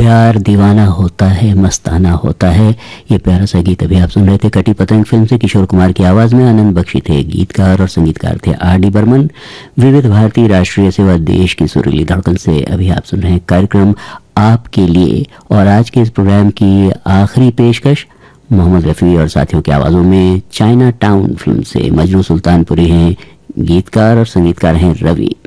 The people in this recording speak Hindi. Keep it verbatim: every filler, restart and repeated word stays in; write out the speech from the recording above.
प्यार दीवाना होता है, मस्ताना होता है। ये प्यारा सा गीत अभी आप सुन रहे थे कटी पतंग फिल्म से। किशोर कुमार की आवाज में आनंद बख्शी थे गीतकार और संगीतकार थे आर डी बर्मन। विविध भारती राष्ट्रीय सेवा देश की सुरीली धड़कन से अभी आप सुन रहे हैं कार्यक्रम आपके लिए। और आज के इस प्रोग्राम की आखिरी पेशकश मोहम्मद रफी और साथियों की आवाजों में चाइना टाउन फिल्म से। मजरू सुल्तानपुरी हैं गीतकार और संगीतकार हैं रवि।